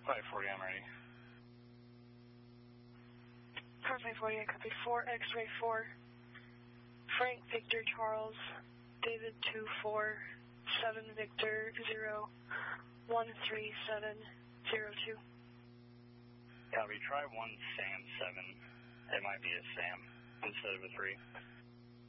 540, I'm ready. Car 540, I copy 4, X-ray 4. Frank Victor Charles, David 247 Victor 013702. Copy, try 1 Sam 7. It might be a Sam instead of a 3.